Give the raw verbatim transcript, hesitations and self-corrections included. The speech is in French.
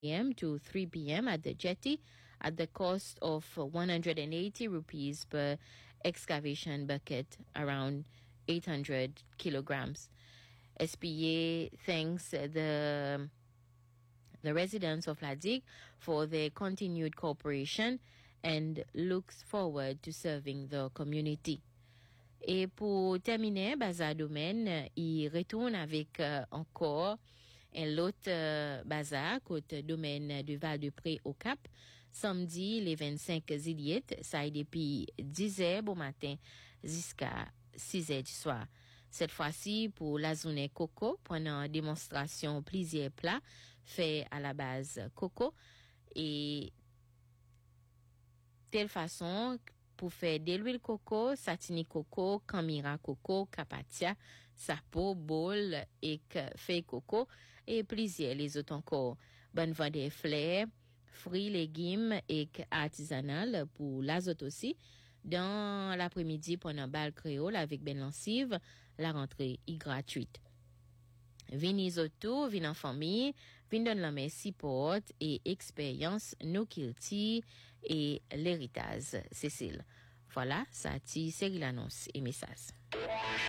a.m. to three p.m. at the jetty at the cost of one hundred eighty rupees per excavation bucket, around eight hundred kilograms. S P A thanks the the residents of La Digue for their continued cooperation and looks forward to serving the community. Et pour terminer, Bazar Domaine, il retourne avec euh, encore un autre euh, bazar, côté domaine du Val-de-Pré au Cap, samedi les vingt-cinq juillet, ça est depuis dix heures au matin jusqu'à six heures du soir. Cette fois-ci, pour la zone coco, pendant démonstration plusieurs plats faits à la base coco et telle façon pour faire de l'huile coco, satini coco, camira coco, capatia, sapo, bol et feuille coco et plusieurs les autres encore. Bonne vente des fleurs, fruits, légumes et artisanal pour l'azote aussi. Dans l'après-midi, pendant bal créole avec Ben Lancive, la rentrée est gratuite. Vini autour, vini en famille, vini donne la main support et expérience, no kilti et l'héritage, Cécile. Voilà, ça a été série l'annonce et message.